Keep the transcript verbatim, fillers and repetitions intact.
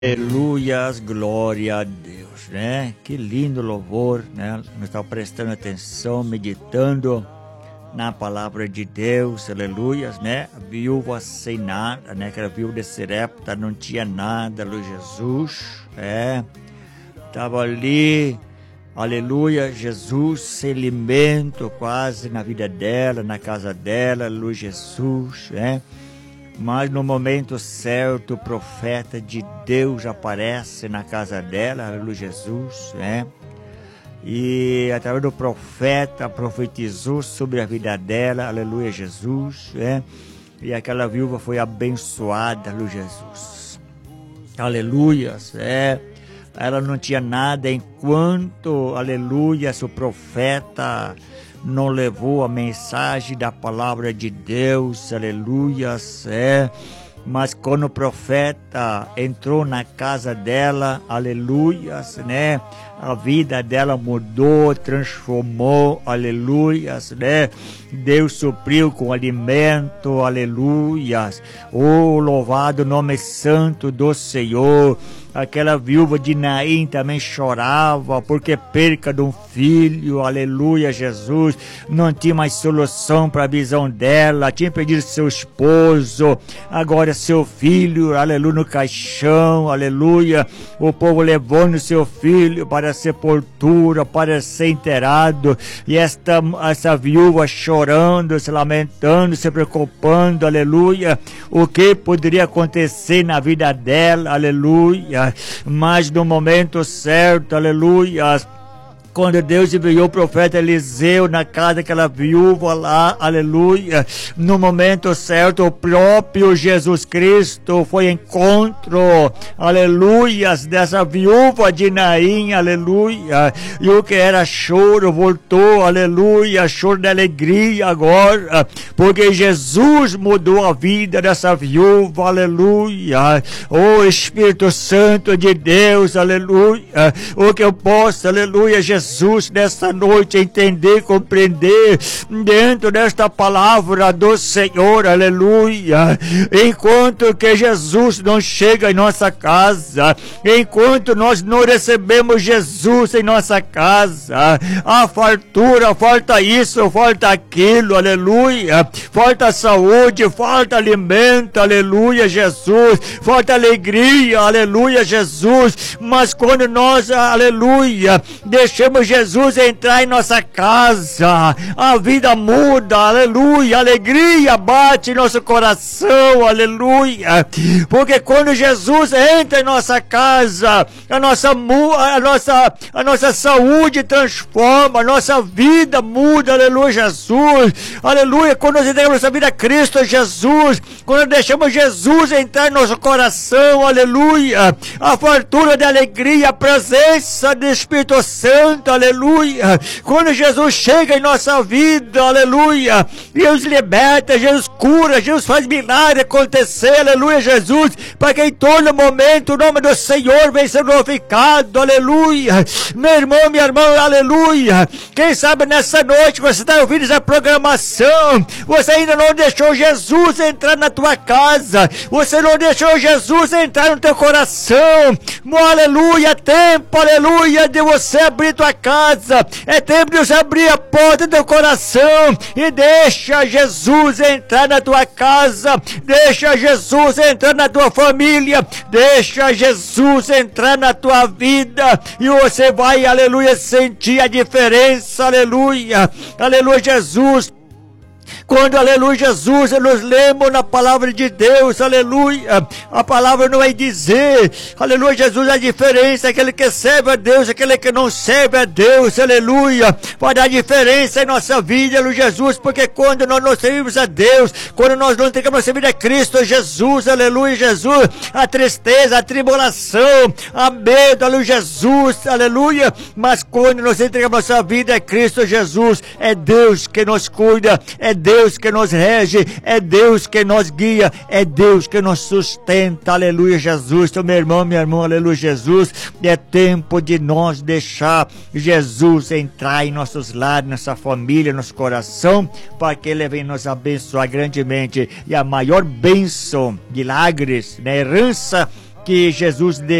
Aleluias, glória a Deus, né? Que lindo louvor, né? Nós estamos prestando atenção, meditando na palavra de Deus, aleluias, né? A viúva sem nada, né? Aquela viúva de Sarepta não tinha nada, aleluia, Jesus, é. Estava ali, aleluia, Jesus sem alimento quase na vida dela, na casa dela, aleluia, Jesus, né? Mas no momento certo, o profeta de Deus aparece na casa dela, aleluia, Jesus, né? E através do profeta, profetizou sobre a vida dela, aleluia, Jesus, né? E aquela viúva foi abençoada, aleluia, Jesus. Aleluia, é. Ela não tinha nada enquanto, aleluia, o profeta não levou a mensagem da palavra de Deus, aleluia, é. Mas quando o profeta entrou na casa dela, aleluia, né? A vida dela mudou, transformou, aleluia, né? Deus supriu com alimento, aleluia. Oh, louvado o nome santo do Senhor. Aquela viúva de Naim também chorava porque perca de um filho, aleluia, Jesus. Não tinha mais solução para a visão dela, tinha perdido seu esposo, agora seu filho, aleluia, no caixão, aleluia. O povo levando seu filho para a sepultura, para ser enterrado, e esta, essa viúva chorando, se lamentando, se preocupando, aleluia, o que poderia acontecer na vida dela, aleluia. Mas no momento certo, aleluia, quando Deus enviou o profeta Eliseu na casa daquela viúva lá, aleluia, no momento certo, o próprio Jesus Cristo foi em encontro, aleluia, dessa viúva de Naim, aleluia, e o que era choro voltou, aleluia, choro de alegria agora, porque Jesus mudou a vida dessa viúva, aleluia. Oh Espírito Santo de Deus, aleluia, o que eu posso, aleluia, Jesus Jesus, nesta noite, entender, compreender, dentro desta palavra do Senhor, aleluia, enquanto que Jesus não chega em nossa casa, enquanto nós não recebemos Jesus em nossa casa, a fartura, falta isso, falta aquilo, aleluia, falta saúde, falta alimento, aleluia, Jesus, falta alegria, aleluia, Jesus, mas quando nós, aleluia, deixamos Jesus entrar em nossa casa, a vida muda, aleluia, alegria bate em nosso coração, aleluia, porque quando Jesus entra em nossa casa, a nossa, a nossa, a nossa saúde transforma, a nossa vida muda, aleluia, Jesus, aleluia, quando nós entregamos nossa vida a Cristo Jesus, quando deixamos Jesus entrar em nosso coração, aleluia, a fartura de alegria, a presença do Espírito Santo, aleluia, quando Jesus chega em nossa vida, aleluia, Deus liberta, Jesus cura, Jesus faz milagre acontecer, aleluia, Jesus, para que em todo momento o nome do Senhor venha ser glorificado, aleluia, meu irmão, minha irmã, aleluia, quem sabe nessa noite você está ouvindo essa programação, você ainda não deixou Jesus entrar na tua casa, você não deixou Jesus entrar no teu coração, aleluia, tempo, aleluia, de você abrir tua casa, é tempo de você abrir a porta do teu coração e deixa Jesus entrar na tua casa, deixa Jesus entrar na tua família, deixa Jesus entrar na tua vida e você vai, aleluia, sentir a diferença, aleluia, aleluia, Jesus. Quando, aleluia, Jesus, nos lemos na palavra de Deus, aleluia, a palavra não vai dizer, aleluia, Jesus, a diferença, aquele que serve a Deus, aquele que não serve a Deus, aleluia, vai dar diferença em nossa vida, aleluia, Jesus, porque quando nós não servimos a Deus, quando nós não entregamos nossa vida a Cristo Jesus, aleluia, Jesus, a tristeza, a tribulação, a medo, aleluia, Jesus, aleluia, mas quando nós entregamos nossa vida a Cristo Jesus, é Deus que nos cuida, é Deus que nos rege, é Deus que nos guia, é Deus que nos sustenta, aleluia, Jesus. Então, meu irmão, minha irmã, aleluia, Jesus, é tempo de nós deixar Jesus entrar em nossos lares, nossa família, nosso coração, para que Ele venha nos abençoar grandemente. E a maior bênção, milagres, né, herança que Jesus